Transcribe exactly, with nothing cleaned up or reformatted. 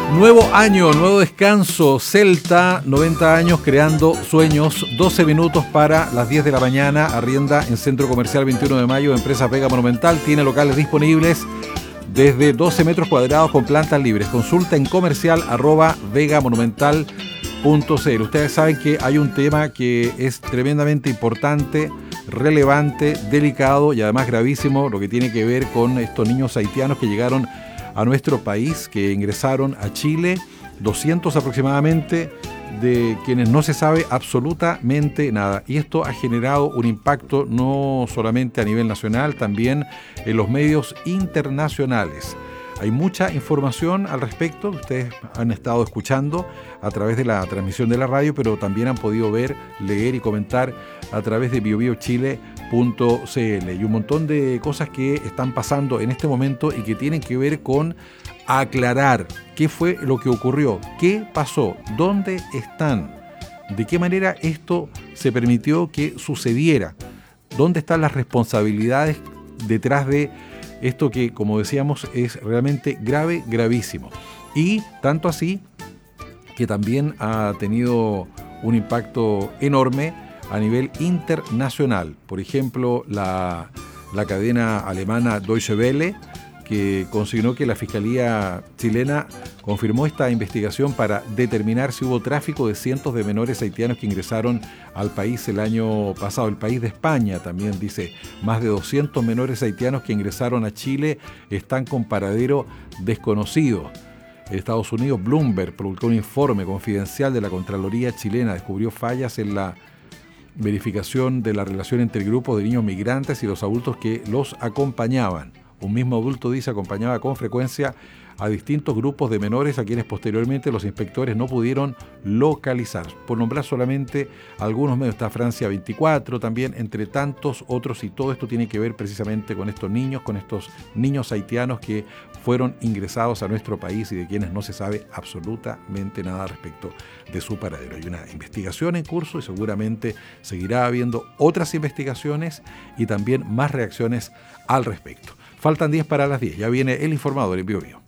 Nuevo año, nuevo descanso. Celta, noventa años creando sueños. doce minutos para las diez de la mañana. Arrienda en Centro Comercial veintiuno de mayo. Empresa Vega Monumental. Tiene locales disponibles desde doce metros cuadrados con plantas libres. Consulta en comercial arroba vegamonumental punto cl. Ustedes saben que hay un tema que es tremendamente importante, relevante, delicado y además gravísimo, lo que tiene que ver con estos niños haitianos que llegaron a nuestro país, que ingresaron a Chile, doscientos aproximadamente, de quienes no se sabe absolutamente nada. Y esto ha generado un impacto no solamente a nivel nacional, también en los medios internacionales. Hay mucha información al respecto, ustedes han estado escuchando a través de la transmisión de la radio, pero también han podido ver, leer y comentar a través de bio bio chile punto cl. Y un montón de cosas que están pasando en este momento y que tienen que ver con aclarar qué fue lo que ocurrió, qué pasó, dónde están, de qué manera esto se permitió que sucediera, dónde están las responsabilidades detrás de esto que, como decíamos, es realmente grave, gravísimo. Y tanto así que también ha tenido un impacto enorme a nivel internacional. Por ejemplo, la, la cadena alemana Deutsche Welle, que consignó que la Fiscalía chilena confirmó esta investigación para determinar si hubo tráfico de cientos de menores haitianos que ingresaron al país el año pasado. El país de España también dice, más de doscientos menores haitianos que ingresaron a Chile están con paradero desconocido. En Estados Unidos, Bloomberg publicó un informe confidencial de la Contraloría chilena, descubrió fallas en la verificación de la relación entre grupos de niños migrantes y los adultos que los acompañaban. Un mismo adulto, dice, acompañaba con frecuencia a distintos grupos de menores a quienes posteriormente los inspectores no pudieron localizar. Por nombrar solamente algunos medios, está Francia veinticuatro también, entre tantos otros, y todo esto tiene que ver precisamente con estos niños, con estos niños haitianos que fueron ingresados a nuestro país y de quienes no se sabe absolutamente nada respecto de su paradero. Hay una investigación en curso y seguramente seguirá habiendo otras investigaciones y también más reacciones al respecto. Faltan diez para las diez, ya viene el informador en Bio Bio.